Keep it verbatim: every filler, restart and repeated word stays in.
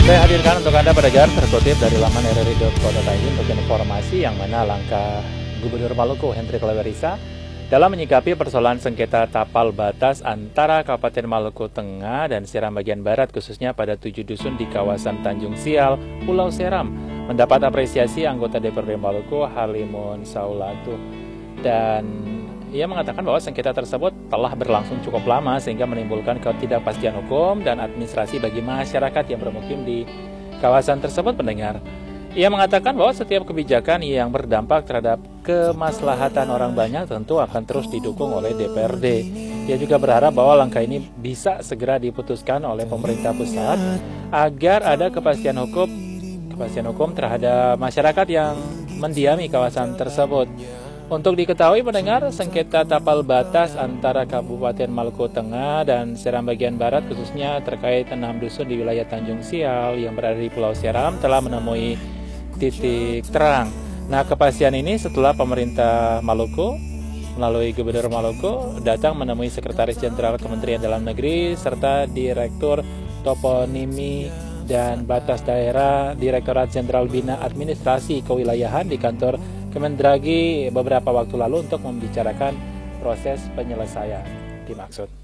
Saya hadirkan untuk Anda pendengar terkutip dari laman r r i dot co dot i d untuk informasi yang mana langkah Gubernur Maluku Hendrik Lewerisa dalam menyikapi persoalan sengketa tapal batas antara Kabupaten Maluku Tengah dan Seram bagian Barat, khususnya pada tujuh dusun di kawasan Tanjung Sial, Pulau Seram, mendapat apresiasi anggota D P R D Maluku Halimun Saulatu. Dan ia mengatakan bahwa sengketa tersebut telah berlangsung cukup lama sehingga menimbulkan ketidakpastian hukum dan administrasi bagi masyarakat yang bermukim di kawasan tersebut, pendengar. Ia mengatakan bahwa setiap kebijakan yang berdampak terhadap kemaslahatan orang banyak tentu akan terus didukung oleh D P R D. Ia juga berharap bahwa langkah ini bisa segera diputuskan oleh pemerintah pusat agar ada kepastian hukum kepastian hukum terhadap masyarakat yang mendiami kawasan tersebut. Untuk diketahui pendengar, sengketa tapal batas antara Kabupaten Maluku Tengah dan Seram bagian Barat, khususnya terkait enam dusun di wilayah Tanjung Sial yang berada di Pulau Seram, telah menemui titik terang. Nah, kepastian ini setelah pemerintah Maluku melalui Gubernur Maluku datang menemui Sekretaris Jenderal Kementerian Dalam Negeri serta Direktur Toponimi dan Batas Daerah Direktorat Jenderal Bina Administrasi Kewilayahan di kantor Kemendagri beberapa waktu lalu untuk membicarakan proses penyelesaian dimaksud.